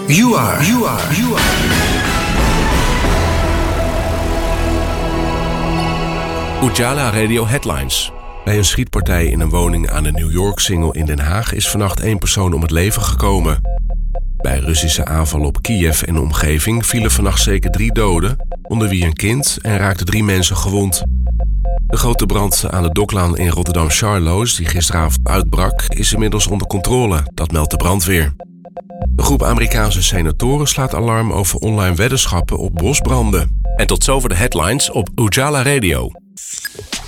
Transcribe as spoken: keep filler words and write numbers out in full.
You are, you are, you are. Ujala Radio Headlines. Bij een schietpartij in een woning aan de New York Singel in Den Haag is vannacht één persoon om het leven gekomen. Bij Russische aanvallen op Kiev en de omgeving vielen vannacht zeker drie doden, onder wie een kind, en raakten drie mensen gewond. De grote brand aan de Docklaan in Rotterdam-Charloes, die gisteravond uitbrak, is inmiddels onder controle, dat meldt de brandweer. De groep Amerikaanse senatoren slaat alarm over online weddenschappen op bosbranden. En tot zover de headlines op Ujala Radio.